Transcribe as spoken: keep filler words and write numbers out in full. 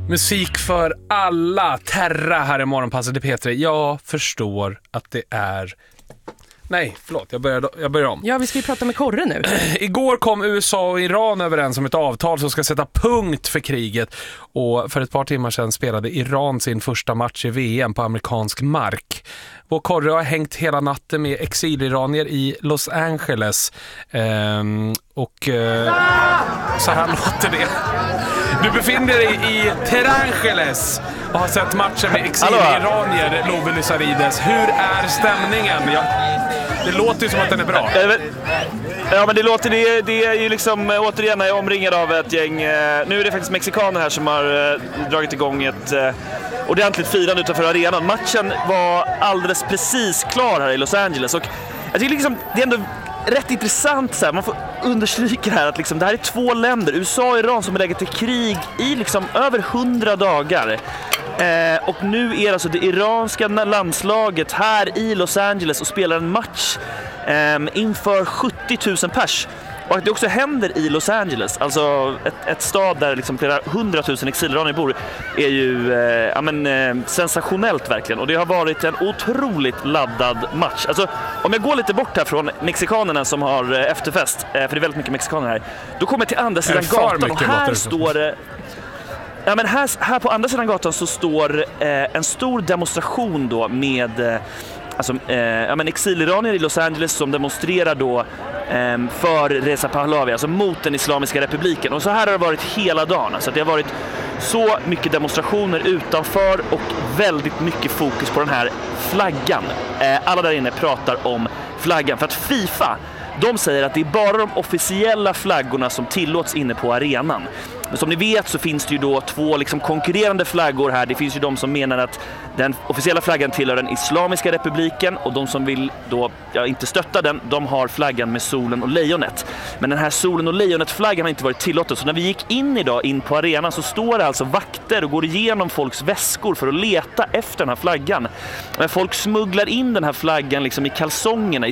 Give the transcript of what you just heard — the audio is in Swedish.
Musik för alla. Terra här i Morgonpasset i P tre. Jag förstår att det är... Nej, förlåt, jag börjar, jag börjar om. Ja, vi ska ju prata med Korre nu. Igår kom U S A och Iran överens om ett avtal som ska sätta punkt för kriget. Och för ett par timmar sedan spelade Iran sin första match i V M på amerikansk mark. Vår Korre har hängt hela natten med exiliranier i Los Angeles. Ehm, och eh, så här låter det. Du befinner dig i Terangeles och har sett matchen med exiliranier, Love Lysarides. Hur är stämningen? Jag, det låter ju som att den är bra. Ja, men det låter det, det är ju liksom återigen är omringad av ett gäng. Nu är det faktiskt mexikaner här som har dragit igång ett ordentligt firande utanför arenan. Matchen var alldeles precis klar här i Los Angeles och jag tycker liksom det är ändå rätt intressant så här. Man får understryka här att liksom, det här är två länder, U S A och Iran, som har legat i krig i liksom över hundra dagar. Eh, och nu är alltså det iranska landslaget här i Los Angeles och spelar en match eh, inför sjuttio tusen pers. Och att det också händer i Los Angeles, alltså ett, ett stad där liksom flera hundratusen exiliranier bor, är ju eh, ja, men, eh, sensationellt verkligen. Och det har varit en otroligt laddad match. Alltså, om jag går lite bort här från mexikanerna som har eh, efterfest, eh, för det är väldigt mycket mexikaner här, då kommer jag till andra sidan gatan och här står... Eh, ja, men här, här på andra sidan gatan så står eh, en stor demonstration då med... Eh, Alltså, eh, ja, men exiliranier i Los Angeles som demonstrerar då eh, för Reza Pahlavi, alltså mot den islamiska republiken. Och så här har det varit hela dagen. Alltså, det har varit så mycket demonstrationer utanför och väldigt mycket fokus på den här flaggan. Eh, alla där inne pratar om flaggan för att FIFA, de säger att det är bara de officiella flaggorna som tillåts inne på arenan. Men som ni vet så finns det ju då två liksom konkurrerande flaggor här. Det finns ju de som menar att den officiella flaggan tillhör den islamiska republiken och de som vill då ja, inte stötta den, de har flaggan med solen och lejonet. Men den här solen och lejonet-flaggan har inte varit tillåten. Så när vi gick in idag in på arenan så står det alltså vakter och går igenom folks väskor för att leta efter den här flaggan. Men folk smugglar in den här flaggan liksom i kalsongerna, i